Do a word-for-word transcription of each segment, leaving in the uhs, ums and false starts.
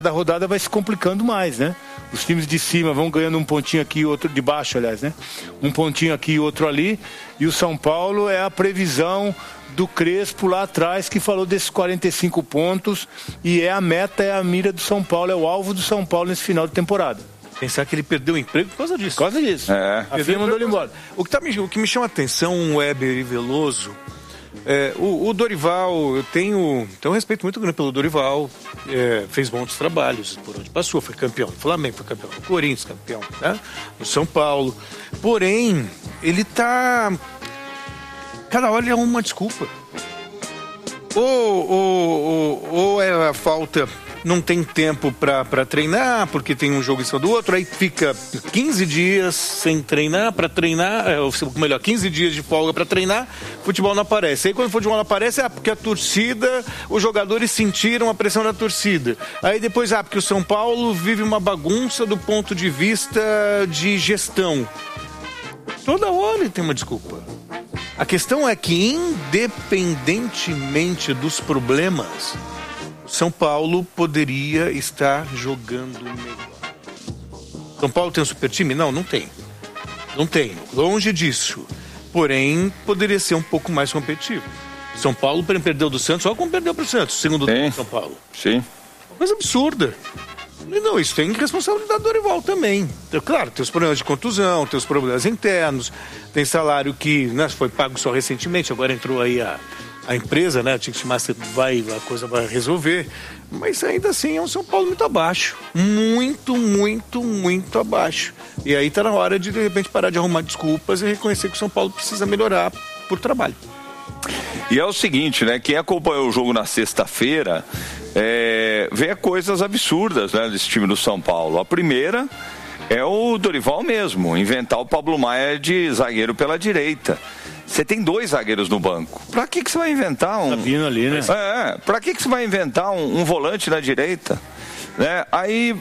da rodada vai se complicando mais, né? Os times de cima vão ganhando um pontinho aqui e outro de baixo, aliás, né? Um pontinho aqui e outro ali. E o São Paulo é a previsão do Crespo lá atrás, que falou desses quarenta e cinco pontos. E é a meta, é a mira do São Paulo, é o alvo do São Paulo nesse final de temporada. Pensar que ele perdeu o emprego por causa disso. Por causa disso. É. A firma mandou ele embora. O que, tá me, o que me chama a atenção, Weber e Veloso, é, o, o Dorival, eu tenho, tenho um respeito muito grande pelo Dorival, é, fez bons trabalhos por onde passou, foi campeão do Flamengo, foi campeão do Corinthians, campeão, né, do São Paulo. Porém, ele tá... Cada hora ele é uma desculpa. Ou, ou, ou, ou é a falta... Não tem tempo pra, pra treinar, porque tem um jogo em cima do outro, aí fica quinze dias sem treinar, pra treinar, ou melhor, quinze dias de folga pra treinar, futebol não aparece. Aí quando o futebol não aparece, é porque a torcida, os jogadores sentiram a pressão da torcida. Aí depois, ah, porque o São Paulo vive uma bagunça do ponto de vista de gestão. Toda hora ele tem uma desculpa. A questão é que, independentemente dos problemas, São Paulo poderia estar jogando melhor. São Paulo tem um super time? Não, não tem. Não tem. Longe disso. Porém, poderia ser um pouco mais competitivo. São Paulo perdeu do Santos, olha como perdeu para o Santos, segundo o São Paulo. Sim. Uma coisa absurda. E não, isso tem responsabilidade do Dorival também. Então, claro, tem os problemas de contusão, tem os problemas internos, tem salário que, né, foi pago só recentemente, agora entrou aí a... a empresa, né, o Ticketmaster vai, a coisa vai resolver, mas ainda assim é um São Paulo muito abaixo, muito, muito, muito abaixo. E aí tá na hora de, de repente, parar de arrumar desculpas e reconhecer que o São Paulo precisa melhorar por trabalho. E é o seguinte, né, quem acompanhou o jogo na sexta-feira, é, vê coisas absurdas, né, desse time do São Paulo. A primeira é o Dorival mesmo, inventar o Pablo Maia de zagueiro pela direita. Você tem dois zagueiros no banco. Pra que que você vai inventar um... Tá vindo ali, né? É, pra que que você vai inventar um, um volante na direita? Né? Aí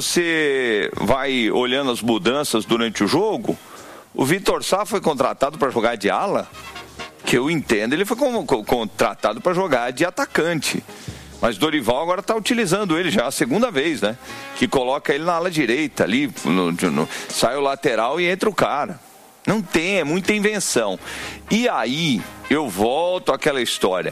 você vai olhando as mudanças durante o jogo. O Vitor Sá foi contratado para jogar de ala, que eu entendo, ele foi com, com, contratado para jogar de atacante. Mas Dorival agora está utilizando ele já a segunda vez, né? Que coloca ele na ala direita ali, no, no, sai o lateral e entra o cara. Não tem, é muita invenção. E aí, eu volto àquela história.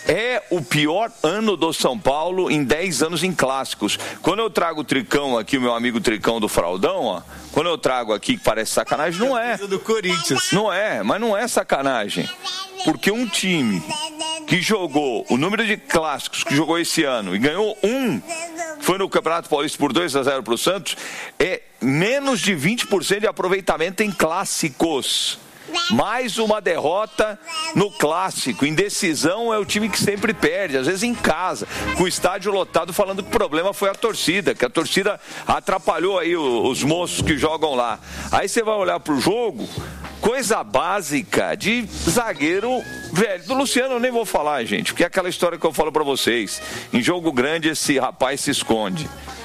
É o pior ano do São Paulo em dez anos em clássicos. Quando eu trago o Tricão aqui, o meu amigo Tricão do Fraldão, ó, quando eu trago aqui que parece sacanagem, não é. Do Corinthians. Não é, mas não é sacanagem. Porque um time que jogou o número de clássicos que jogou esse ano e ganhou um, foi no Campeonato Paulista por dois a zero para o Santos, é menos de vinte por cento de aproveitamento em clássicos. Mais uma derrota no clássico. Indecisão é o time que sempre perde, às vezes em casa, com o estádio lotado, falando que o problema foi a torcida, que a torcida atrapalhou aí os moços que jogam lá. Aí você vai olhar pro jogo, coisa básica de zagueiro velho. Do Luciano eu nem vou falar, gente, porque é aquela história que eu falo pra vocês. Em jogo grande esse rapaz se esconde.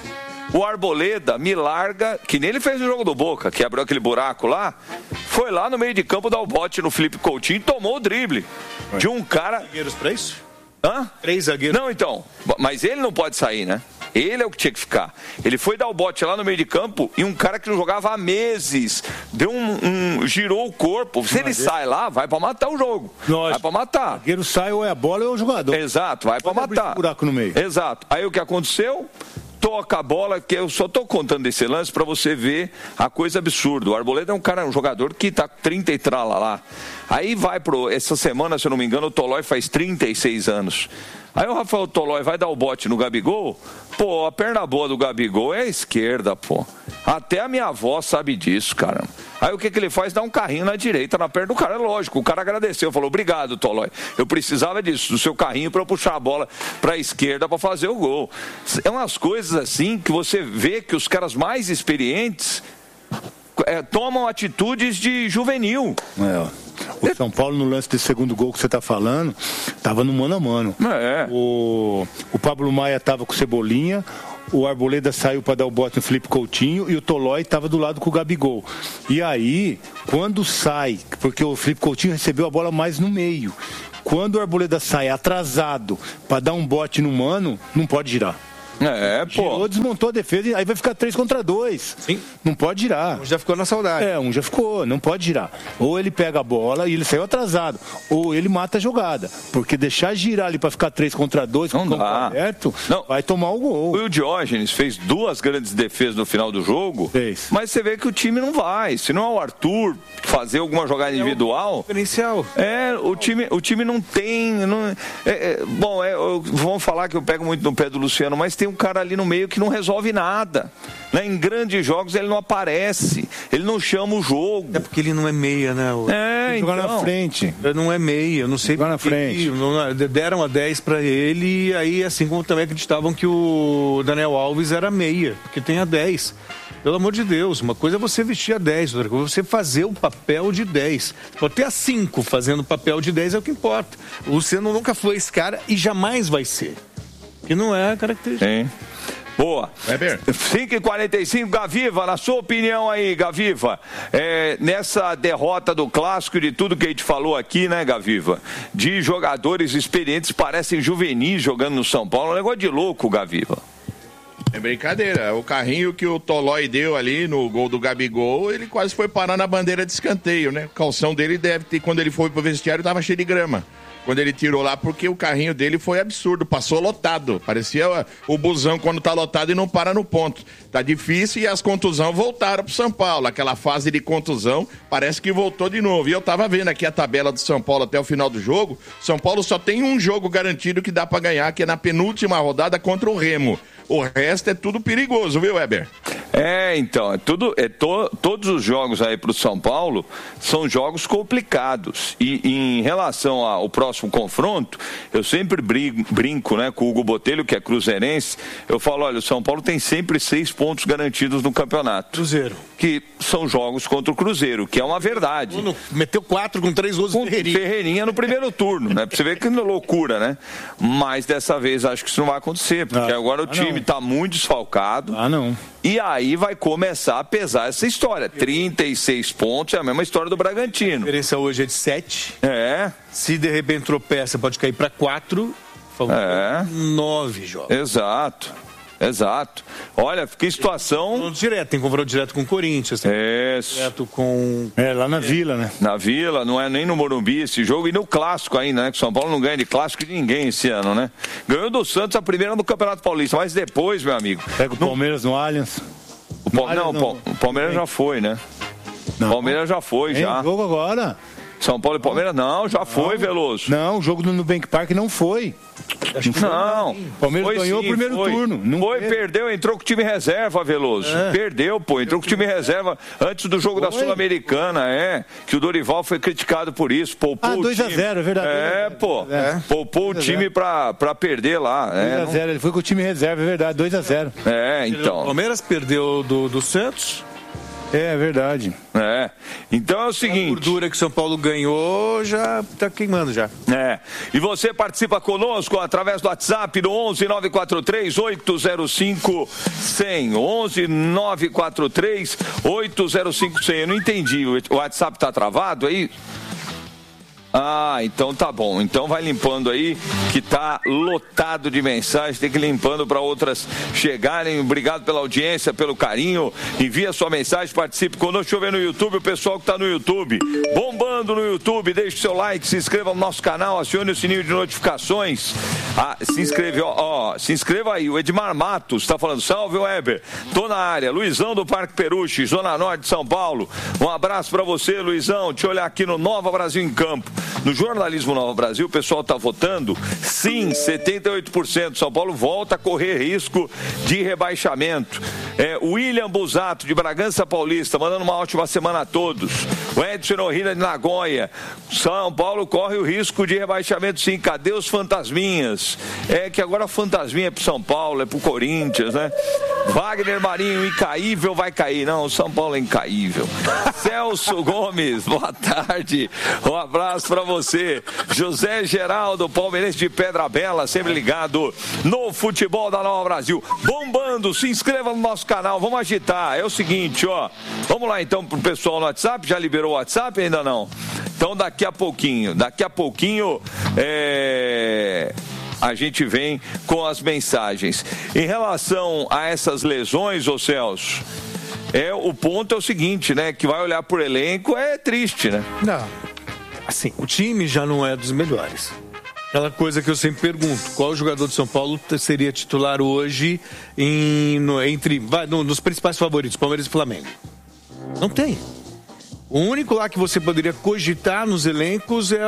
O Arboleda me larga, que nem ele fez no jogo do Boca, que abriu aquele buraco lá, foi lá no meio de campo dar o bote no Felipe Coutinho e tomou o drible de um cara... Zagueiros pra isso? Hã? Três zagueiros. Não, então, mas ele não pode sair, né? Ele é o que tinha que ficar. Ele foi dar o bote lá no meio de campo e um cara que não jogava há meses deu um, um girou o corpo. Se ele sai lá, vai pra matar o jogo. Lógico. Vai pra matar. O zagueiro sai ou é a bola ou é o jogador. Exato, vai pra Pode abrir matar. esse buraco no meio. Exato. Aí o que aconteceu? Toca a bola, que eu só tô contando desse lance pra você ver a coisa absurda. O Arboleda é um cara, um jogador que tá com trinta e trala lá. Aí vai pro, essa semana, se eu não me engano, o Tolói faz trinta e seis anos. Aí o Rafael Tolói vai dar o bote no Gabigol, pô, a perna boa do Gabigol é a esquerda, pô. Até a minha avó sabe disso, caramba. Aí o que que ele faz? Dá um carrinho na direita, na perna do cara, é lógico. O cara agradeceu, falou, obrigado, Tolói. Eu precisava disso, do seu carrinho para eu puxar a bola pra esquerda para fazer o gol. É umas coisas assim que você vê que os caras mais experientes é, tomam atitudes de juvenil. É, ó. O São Paulo, no lance desse segundo gol que você está falando, estava no mano a mano. É. O, o Pablo Maia estava com o Cebolinha, o Arboleda saiu para dar o bote no Felipe Coutinho e o Tolói estava do lado com o Gabigol. E aí, quando sai, porque o Felipe Coutinho recebeu a bola mais no meio, quando o Arboleda sai atrasado para dar um bote no mano, não pode girar. É, pô. Girou, desmontou a defesa e aí vai ficar três contra dois. Sim. Não pode girar. Um já ficou na saudade. É, um já ficou, não pode girar. Ou ele pega a bola e ele saiu atrasado, ou ele mata a jogada. Porque deixar girar ali pra ficar três contra dois, com o campo aberto, não. vai tomar o gol. O Diógenes fez duas grandes defesas no final do jogo, fez. Mas você vê que o time não vai. Se não é o Arthur fazer alguma jogada individual... É diferencial. É, o time, o time não tem... Não, é, é, bom, é, eu, vamos falar que eu pego muito no pé do Luciano, mas tem um cara ali no meio que não resolve nada. Né? Em grandes jogos ele não aparece, ele não chama o jogo. É porque ele não é meia, né? O... É, ele então... joga na frente. Ele não é meia, eu não sei joga na frente. Não, deram a dez pra ele e aí, assim como também acreditavam que o Daniel Alves era meia, porque tem a dez. Pelo amor de Deus, uma coisa é você vestir a dez, outra coisa é você fazer o papel de dez. Pode ter a cinco fazendo o papel de dez, é o que importa. O Luciano nunca foi esse cara e jamais vai ser. Que não é a característica. Sim. Boa. cinco e quarenta e cinco, Gaviva, na sua opinião aí, Gaviva, é, nessa derrota do Clássico e de tudo que a gente falou aqui, né, Gaviva, de jogadores experientes, parecem juvenis jogando no São Paulo, é um negócio de louco, Gaviva. É brincadeira, o carrinho que o Tolói deu ali no gol do Gabigol, ele quase foi parar na bandeira de escanteio, né? O calção dele deve ter, quando ele foi pro vestiário, tava cheio de grama. Quando ele tirou lá, porque o carrinho dele foi absurdo, passou lotado. Parecia o busão quando tá lotado e não para no ponto. Tá difícil e as contusões voltaram pro São Paulo. Aquela fase de contusão parece que voltou de novo. E eu tava vendo aqui a tabela do São Paulo até o final do jogo. São Paulo só tem um jogo garantido que dá pra ganhar, que é na penúltima rodada contra o Remo. O resto é tudo perigoso, viu, Weber? É, então, é tudo, é to, todos os jogos aí pro São Paulo são jogos complicados. E, e em relação ao próximo confronto, eu sempre brinco, brinco né, com o Hugo Botelho, que é cruzeirense. Eu falo, olha, o São Paulo tem sempre seis pontos garantidos no campeonato. Cruzeiro. Que são jogos contra o Cruzeiro, que é uma verdade. Mano, meteu quatro com três gols com Ferreirinha. Ferreirinha no primeiro turno, né? Pra você ver que loucura, né? Mas dessa vez acho que isso não vai acontecer, porque ah, agora o time não. tá muito desfalcado. Ah, não. E aí vai começar a pesar essa história. trinta e seis pontos é a mesma história do Bragantino. A diferença hoje é de sete. É. Se de repente tropeça, pode cair para quatro. É. nove jogos. Exato. Exato. Olha, que situação... Tem direto, tem confronto direto com o Corinthians. Tem Isso. direto com... É, lá na é. Vila, né? Na Vila, não é nem no Morumbi esse jogo. E no Clássico ainda, né? Que São Paulo não ganha de Clássico de ninguém esse ano, né? Ganhou do Santos a primeira no Campeonato Paulista. Mas depois, meu amigo... Pega o Palmeiras no, no Allianz. O pa... Não, não, o Palmeiras já foi, né? Não. Palmeiras já foi, Tem já. jogo agora. São Paulo e Palmeiras? Não, já foi, não. Veloso. Não, o jogo do Nubank Park não foi. Acho que não. O Palmeiras foi, ganhou sim, o primeiro foi. turno. Não foi, teve. perdeu, entrou com o time reserva, Veloso. É. Perdeu, pô, entrou com o time reserva antes do jogo foi. da Sul-Americana, é. Que o Dorival foi criticado por isso. Poupou ah, dois a zero, é verdade. É, pô. É. Poupou o time pra, pra perder lá. dois a zero, não... ele foi com o time reserva, é verdade, dois a zero. É, então. O Palmeiras perdeu do, do Santos. É, é verdade. É. Então é o seguinte. A gordura que São Paulo ganhou já tá queimando já. É. E você participa conosco através do WhatsApp no onze nove quatro três oito zero cinco zero zero. onze nove quatro três oito zero cinco zero zero. Eu não entendi. O WhatsApp tá travado aí? Ah, então tá bom. Então vai limpando aí, que tá lotado de mensagens. Tem que ir limpando para outras chegarem. Obrigado pela audiência, pelo carinho. Envia sua mensagem, participe conosco. Deixa eu ver no YouTube, o pessoal que tá no YouTube. Bombando no YouTube, deixe seu like, se inscreva no nosso canal, acione o sininho de notificações. Ah, se inscreve, ó, ó, se inscreva aí. O Edmar Matos tá falando, salve Weber. Tô na área. Luizão do Parque Peruche, Zona Norte de São Paulo. Um abraço para você, Luizão. Te olhar aqui no Nova Brasil em Campo. No jornalismo Nova Brasil, o pessoal está votando sim, setenta e oito por cento. São Paulo volta a correr risco de rebaixamento. É, William Busato, de Bragança Paulista, mandando uma ótima semana a todos. O Edson Norrida de Nagoya. São Paulo corre o risco de rebaixamento sim. Cadê os fantasminhas? É que agora a fantasminha é pro São Paulo, é pro Corinthians, né? Wagner Marinho, incaível, vai cair. Não, o São Paulo é incaível. Celso Gomes, boa tarde. Um abraço para você. José Geraldo, palmeirense de Pedra Bela, sempre ligado no futebol da Nova Brasil. Bombando, se inscreva no nosso canal, vamos agitar. É o seguinte, ó. Vamos lá então pro pessoal no WhatsApp. Já liberou o WhatsApp? Ainda não. Então daqui a pouquinho, daqui a pouquinho, é... a gente vem com as mensagens. Em relação a essas lesões, ô Celso, é, o ponto é o seguinte, né? Que vai olhar por elenco é triste, né? Não. Assim, o time já não é dos melhores. Aquela coisa que eu sempre pergunto, qual jogador de São Paulo seria titular hoje em, no, entre, vai, no, nos principais favoritos, Palmeiras e Flamengo? Não tem. O único lá que você poderia cogitar nos elencos é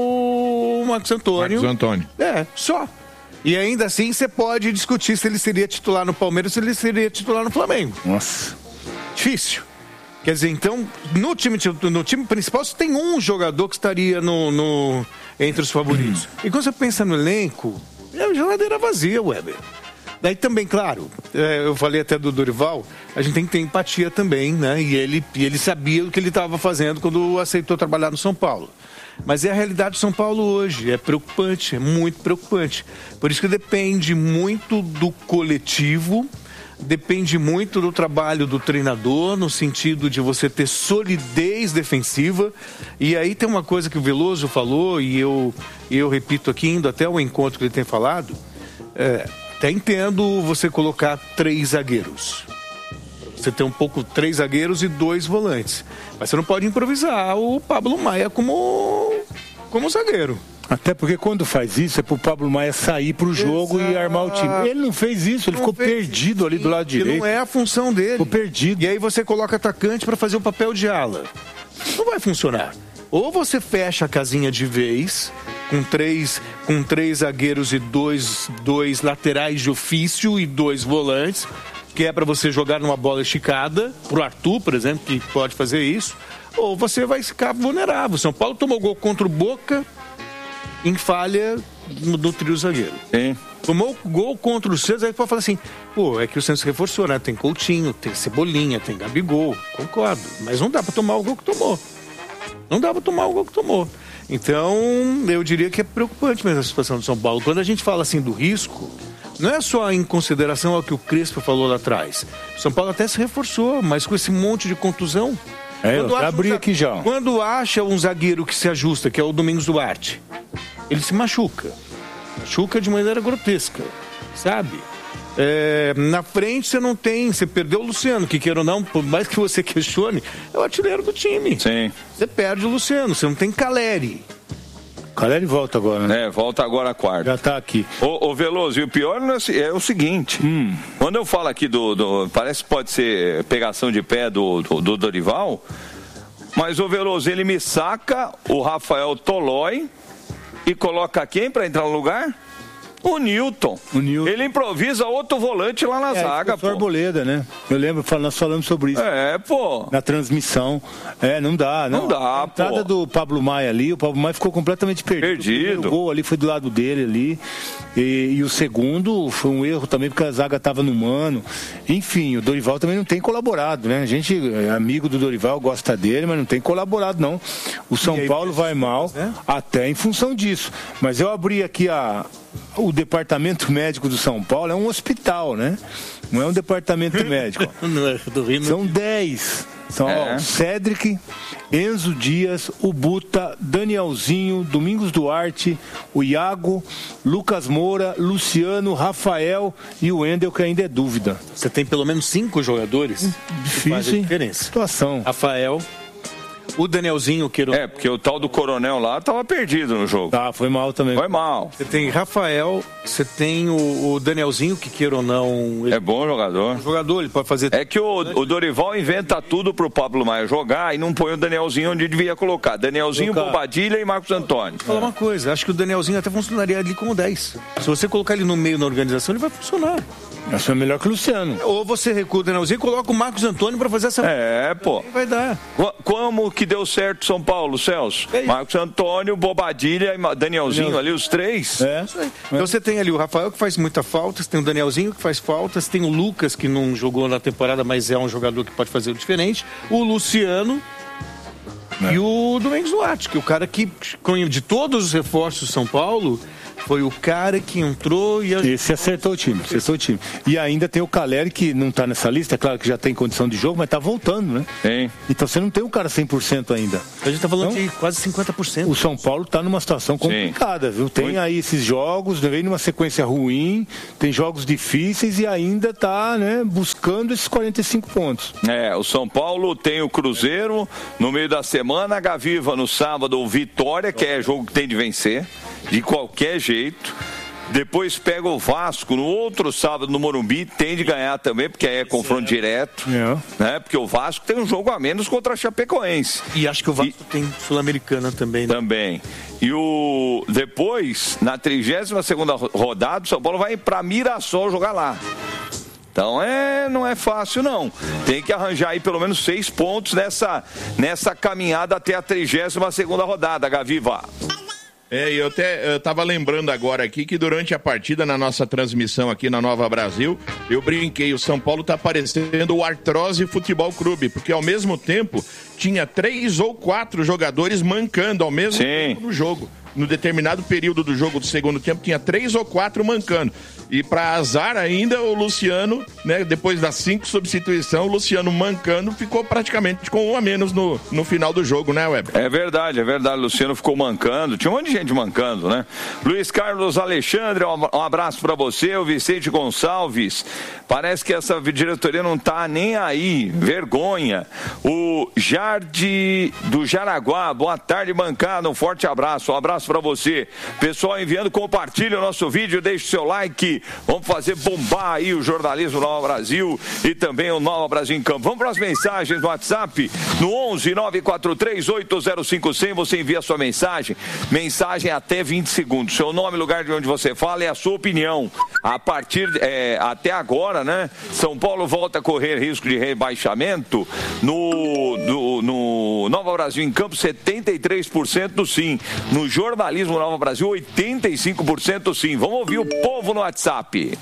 o Marcos Antônio. Marcos Antônio. É, só. E ainda assim você pode discutir se ele seria titular no Palmeiras ou se ele seria titular no Flamengo. Nossa. Difícil. Quer dizer, então, no time, no time principal você tem um jogador que estaria no, no, entre os favoritos. E quando você pensa no elenco, é uma geladeira vazia, Weber. Daí também, claro, é, eu falei até do Dorival, a gente tem que ter empatia também, né? E ele, e ele sabia o que ele estava fazendo quando aceitou trabalhar no São Paulo. Mas é a realidade de São Paulo hoje, é preocupante, é muito preocupante. Por isso que depende muito do coletivo, depende muito do trabalho do treinador, no sentido de você ter solidez defensiva. E aí tem uma coisa que o Veloso falou, e eu, eu repito aqui, indo até o encontro que ele tem falado, é, até entendo você colocar três zagueiros. Você tem um pouco três zagueiros e dois volantes. Mas você não pode improvisar o Pablo Maia como, como zagueiro. Até porque quando faz isso é pro Pablo Maia sair pro jogo Exato. E armar o time. Ele não fez isso, ele não ficou perdido isso. ali do lado direito. Não é a função dele. Ficou perdido. E aí você coloca atacante para fazer o papel de ala. Não vai funcionar. Ou você fecha a casinha de vez, com três, com três zagueiros e dois, dois laterais de ofício e dois volantes, que é para você jogar numa bola esticada, pro Arthur, por exemplo, que pode fazer isso, ou você vai ficar vulnerável. São Paulo tomou gol contra o Boca em falha do trio zagueiro. Sim. Tomou gol contra o Santos, aí pode falar assim, pô, é que o Santos reforçou, né? Tem Coutinho, tem Cebolinha, tem Gabigol, concordo, mas não dá para tomar o gol que tomou. Não dá para tomar o gol que tomou. Então, eu diria que é preocupante mesmo a situação do São Paulo. Quando a gente fala assim do risco, não é só em consideração ao que o Crespo falou lá atrás. O São Paulo até se reforçou, mas com esse monte de contusão. É, eu abri um, aqui já. Quando acha um zagueiro que se ajusta, que é o Domingos Duarte, ele se machuca. Machuca de maneira grotesca, sabe? É, na frente você não tem, você perdeu o Luciano, que queira ou não, por mais que você questione, é o artilheiro do time. Sim. Você perde o Luciano, você não tem Caleri. Caleri volta agora, né? É, volta agora a quarta. Já tá aqui. Ô, ô Veloso, e o pior é o seguinte, hum. quando eu falo aqui do, do, parece que pode ser pegação de pé do, do, do Dorival, mas o Veloso, ele me saca o Rafael Tolói e coloca quem para entrar no lugar? O Newton. o Newton. Ele improvisa outro volante lá na é, zaga, pô. Arboleda, né? Eu lembro, nós falamos sobre isso. É, pô. Na transmissão. É, não dá, não. Não dá, a entrada pô. do Pablo Maia ali, o Pablo Maia ficou completamente perdido. Perdido. O gol ali foi do lado dele ali. E, e o segundo foi um erro também, porque a zaga estava no mano. Enfim, o Dorival também não tem colaborado, né? A gente é amigo do Dorival, gosta dele, mas não tem colaborado, não. O São aí, Paulo vai mal, né? Até em função disso. Mas eu abri aqui a... O departamento médico do São Paulo é um hospital, né? Não é um departamento médico. São dez. São é. ó, Cédric, Enzo Dias, o Buta, Danielzinho, Domingos Duarte, o Iago, Lucas Moura, Luciano, Rafael e o Wendel, que ainda é dúvida. Você tem pelo menos cinco jogadores Difícil, que fazem diferença. Situação. Rafael, o Danielzinho, que É, porque o tal do Coronel lá tava perdido no jogo. Tá, foi mal também. Foi mal. Você tem Rafael, você tem o, o Danielzinho, que queira ou não... Ele... É bom jogador. É um jogador, ele pode fazer... É que o, o Dorival inventa tudo pro Pablo Maia jogar e não põe o Danielzinho onde devia colocar. Danielzinho, colocar... Bobadilha e Marcos Antônio. Vou falar uma coisa, acho que o Danielzinho até funcionaria ali como dez. Se você colocar ele no meio na organização, ele vai funcionar. Acho que é melhor que o Luciano. Ou você recua o Danielzinho e coloca o Marcos Antônio pra fazer essa... É, pô. Vai dar. Como que deu certo São Paulo, Celso? É Marcos Antônio, Bobadilha e Danielzinho, Daniel... ali, os três. É. Isso aí. Então é. Você tem ali o Rafael, que faz muita falta, você tem o Danielzinho, que faz falta, você tem o Lucas, que não jogou na temporada, mas é um jogador que pode fazer o diferente, o Luciano... É. E o Domingos Duarte, que é o cara que, de todos os reforços do São Paulo, Foi o cara que entrou e... Esse acertou o time, acertou o time. E ainda tem o Caleri, que não está nessa lista, é claro que já tem condição de jogo, mas está voltando, né? Tem. Então você não tem um cara cem por cento ainda. A gente está falando então, de quase cinquenta por cento. O São Paulo está numa situação complicada, Sim. viu? Tem Muito. aí esses jogos, vem numa sequência ruim, tem jogos difíceis e ainda está, né, buscando esses quarenta e cinco pontos. É, o São Paulo tem o Cruzeiro no meio da semana, a Gaviva no sábado, o Vitória, que é jogo que tem de vencer, de qualquer jeito. Depois pega o Vasco no outro sábado no Morumbi, tem de ganhar também, porque aí é confronto é. direto, é. né? Porque o Vasco tem um jogo a menos contra a Chapecoense. E acho que o Vasco e... tem Sul-Americana também, né? Também. E o depois, na trigésima segunda rodada, o São Paulo vai para Mirassol jogar lá. Então é, não é fácil não. Tem que arranjar aí pelo menos seis pontos nessa, nessa caminhada até a trigésima segunda rodada, Gaviva. É, eu até estava lembrando agora aqui que durante a partida, na nossa transmissão aqui na Nova Brasil, eu brinquei, o São Paulo está parecendo o Artrose Futebol Clube, porque ao mesmo tempo tinha três ou quatro jogadores mancando ao mesmo Sim. tempo no jogo. No determinado período do jogo do segundo tempo, tinha três ou quatro mancando. E para azar ainda, o Luciano, né, depois das cinco substituições, o Luciano mancando ficou praticamente com um a menos no, no final do jogo, né, Weber? É verdade, é verdade. O Luciano ficou mancando. Tinha um monte de gente mancando, né? Luiz Carlos Alexandre, um abraço para você. O Vicente Gonçalves. Parece que essa diretoria não tá nem aí. Vergonha. O Jardim do Jaraguá. Boa tarde, bancada. Um forte abraço. Um abraço para você. Pessoal enviando, compartilhe o nosso vídeo, deixe o seu like. Vamos fazer bombar aí o jornalismo Nova Brasil e também o Nova Brasil em Campo. Vamos para as mensagens no WhatsApp, no onze nove quatro três oito zero cinco zero zero. Você envia a sua mensagem, mensagem até vinte segundos. Seu nome, lugar de onde você fala e a sua opinião. A partir, é, até agora, né? São Paulo volta a correr risco de rebaixamento. No, no, no Nova Brasil em Campo, setenta e três por cento sim. No jornalismo Nova Brasil, oitenta e cinco por cento sim. Vamos ouvir o povo no WhatsApp.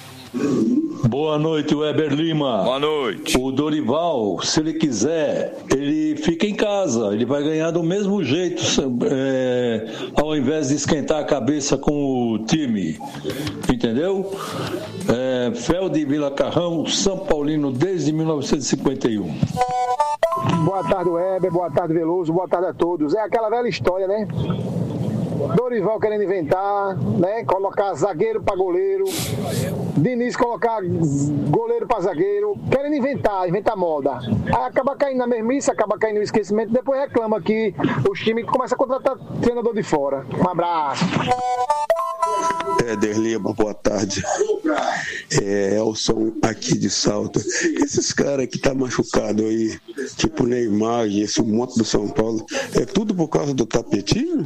Boa noite, Weber Lima. Boa noite. O Dorival, se ele quiser, ele fica em casa, ele vai ganhar do mesmo jeito, é, ao invés de esquentar a cabeça com o time, entendeu? É, Felde Vila Carrão, São Paulino desde mil novecentos e cinquenta e um. Boa tarde, Weber, boa tarde, Veloso, boa tarde a todos. É aquela velha história, né? Dorival querendo inventar, né? Colocar zagueiro para goleiro, Diniz colocar goleiro para zagueiro, querendo inventar, inventar moda. Aí acaba caindo na mesmice, acaba caindo no esquecimento, depois reclama que os times começam a contratar treinador de fora. Um abraço. Éder Lima, boa tarde. É Elson aqui de Salto. Esses caras que tá machucado aí, tipo Neymar e esse monte do São Paulo, é tudo por causa do tapetinho?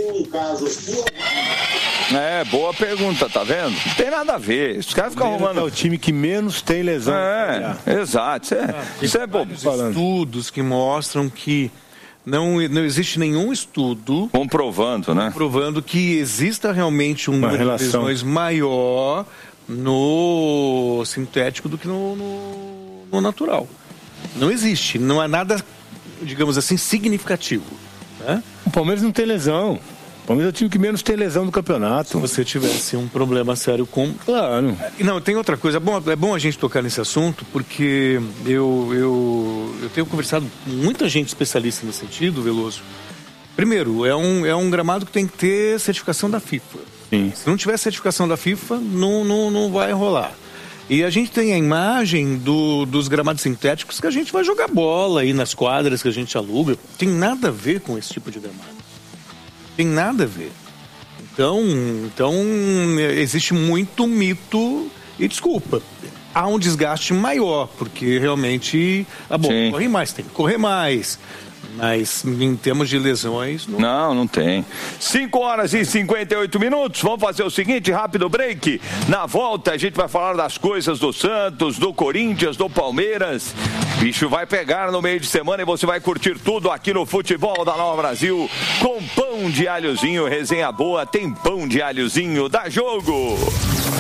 É, boa pergunta, tá vendo? Não tem nada a ver. Os caras ficam arrumando. É o time que menos tem lesão. É, exato. Isso é, ah, isso é bom. Estudos que mostram que Não, não existe nenhum estudo comprovando, né? comprovando que exista realmente um número de lesões maior no sintético do que no, no, no natural. Não existe, não há nada, digamos assim, significativo, né? O Palmeiras não tem lesão. O Palmeiras é o time que menos tem lesão no campeonato. Se você tivesse um problema sério com... Claro. Não, tem outra coisa. É bom, é bom a gente tocar nesse assunto, porque eu, eu, eu tenho conversado com muita gente especialista nesse sentido, Veloso. Primeiro, é um, é um gramado que tem que ter certificação da FIFA. Sim. Se não tiver certificação da FIFA, não, não, não vai rolar. E a gente tem a imagem do, dos gramados sintéticos que a gente vai jogar bola aí nas quadras que a gente aluga. Tem nada a ver com esse tipo de gramado. Tem nada a ver. Então, então existe muito mito e desculpa. Há um desgaste maior, porque realmente a bola Sim. corre mais, tem que correr mais. Mas em termos de lesões... Não, não, não tem. cinco horas e cinquenta e oito minutos. Vamos fazer o seguinte, rápido break. Na volta a gente vai falar das coisas do Santos, do Corinthians, do Palmeiras. Bicho vai pegar no meio de semana e você vai curtir tudo aqui no Futebol da Nova Brasil. Com pão de alhozinho, resenha boa, tem pão de alhozinho. Dá jogo!